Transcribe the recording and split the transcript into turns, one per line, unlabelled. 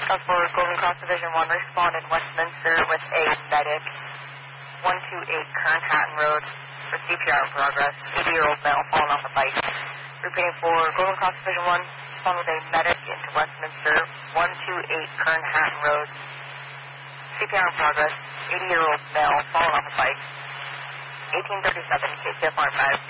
For Golden Cross Division 1, respond in Westminster with a medic, 128 Kernhattan Road, for CPR in progress, 80-year-old male fallen off a bike. Repeating for Golden Cross Division 1, respond with a medic into Westminster, 128 Kernhattan Road, CPR in progress, 80-year-old male fallen off a bike, 1837, KCF 5.